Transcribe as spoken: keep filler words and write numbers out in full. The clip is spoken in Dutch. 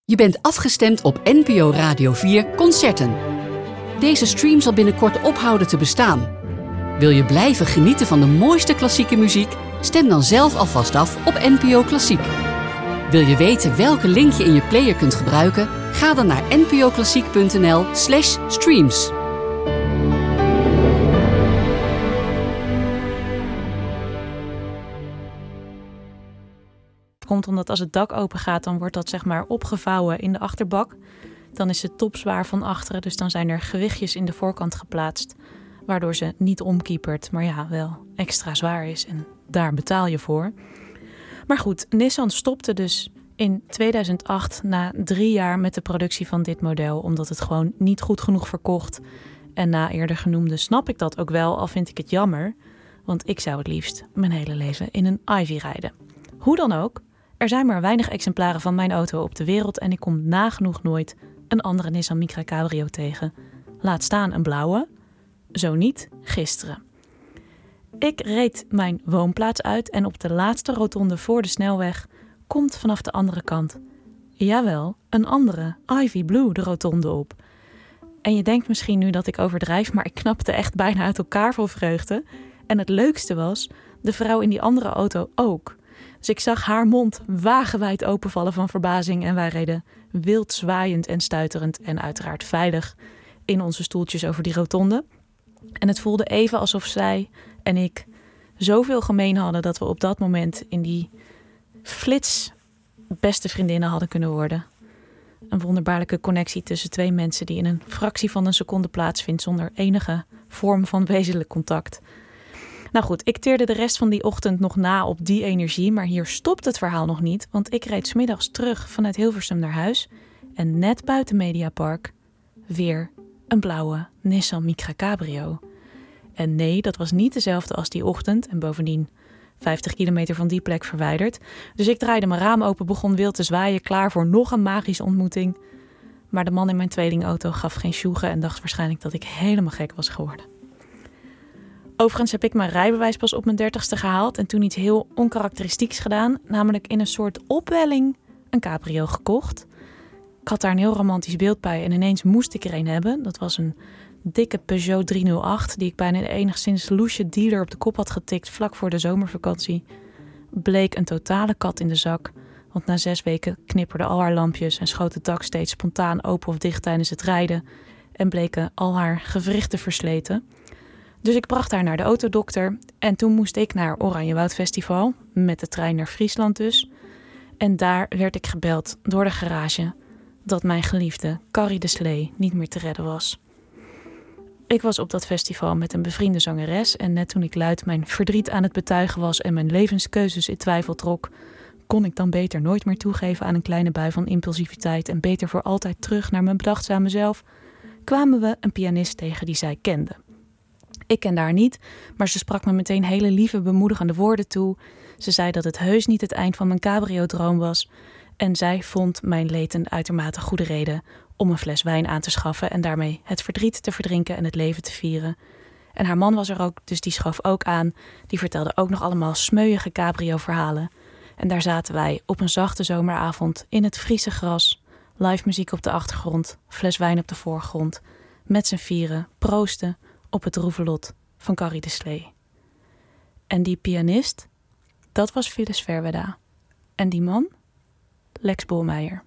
Je bent afgestemd op N P O Radio vier Concerten. Deze stream zal binnenkort ophouden te bestaan. Wil je blijven genieten van de mooiste klassieke muziek? Stem dan zelf alvast af op N P O Klassiek. Wil je weten welke link je in je player kunt gebruiken? Ga dan naar npoklassiek.nl slash streams. Komt omdat als het dak open gaat, dan wordt dat zeg maar opgevouwen in de achterbak. Dan is het topzwaar van achteren, dus dan zijn er gewichtjes in de voorkant geplaatst, waardoor ze niet omkiepert, maar ja, wel extra zwaar is en daar betaal je voor. Maar goed, Nissan stopte dus in tweeduizend acht na drie jaar met de productie van dit model, omdat het gewoon niet goed genoeg verkocht. En na eerder genoemde snap ik dat ook wel, al vind ik het jammer, want ik zou het liefst mijn hele leven in een Ivy rijden. Hoe dan ook, er zijn maar weinig exemplaren van mijn auto op de wereld en ik kom nagenoeg nooit een andere Nissan Micra Cabrio tegen. Laat staan een blauwe. Zo niet gisteren. Ik reed mijn woonplaats uit en op de laatste rotonde voor de snelweg komt vanaf de andere kant, jawel, een andere Ivy Blue de rotonde op. En je denkt misschien nu dat ik overdrijf, maar ik knapte echt bijna uit elkaar vol vreugde. En het leukste was, de vrouw in die andere auto ook. Dus ik zag haar mond wagenwijd openvallen van verbazing en wij reden wild zwaaiend en stuiterend en uiteraard veilig in onze stoeltjes over die rotonde. En het voelde even alsof zij en ik zoveel gemeen hadden dat we op dat moment in die flits beste vriendinnen hadden kunnen worden. Een wonderbaarlijke connectie tussen twee mensen die in een fractie van een seconde plaatsvindt zonder enige vorm van wezenlijk contact. Nou goed, ik teerde de rest van die ochtend nog na op die energie, maar hier stopt het verhaal nog niet, want ik reed 's middags terug vanuit Hilversum naar huis en net buiten Mediapark weer een blauwe Nissan Micra Cabrio. En nee, dat was niet dezelfde als die ochtend en bovendien vijftig kilometer van die plek verwijderd. Dus ik draaide mijn raam open, begon wild te zwaaien, klaar voor nog een magische ontmoeting. Maar de man in mijn tweelingauto gaf geen sjoegen en dacht waarschijnlijk dat ik helemaal gek was geworden. Overigens heb ik mijn rijbewijs pas op mijn dertigste gehaald en toen iets heel onkarakteristieks gedaan, namelijk in een soort opwelling een cabrio gekocht. Ik had daar een heel romantisch beeld bij en ineens moest ik er een hebben. Dat was een dikke Peugeot driehonderdacht die ik bijna de enigszins loesje dealer op de kop had getikt vlak voor de zomervakantie. Bleek een totale kat in de zak, want na zes weken knipperden al haar lampjes en schoot het dak steeds spontaan open of dicht tijdens het rijden en bleken al haar gewrichten versleten. Dus ik bracht haar naar de autodokter en toen moest ik naar Oranjewoud Festival, met de trein naar Friesland dus. En daar werd ik gebeld door de garage dat mijn geliefde Carrie de Slee niet meer te redden was. Ik was op dat festival met een bevriende zangeres en net toen ik luid mijn verdriet aan het betuigen was en mijn levenskeuzes in twijfel trok, kon ik dan beter nooit meer toegeven aan een kleine bui van impulsiviteit en beter voor altijd terug naar mijn bedachtzame zelf, kwamen we een pianist tegen die zij kende. Ik kende haar niet, maar ze sprak me meteen hele lieve, bemoedigende woorden toe. Ze zei dat het heus niet het eind van mijn cabrio-droom was. En zij vond mijn leed een uitermate goede reden om een fles wijn aan te schaffen en daarmee het verdriet te verdrinken en het leven te vieren. En haar man was er ook, dus die schoof ook aan. Die vertelde ook nog allemaal smeuïge cabrio-verhalen. En daar zaten wij op een zachte zomeravond in het Friese gras. Live muziek op de achtergrond, fles wijn op de voorgrond. Met z'n vieren proosten op het droeve lot van Carrie de Slee. En die pianist, dat was Phyllis Verweda. En die man, Lex Bolmeijer.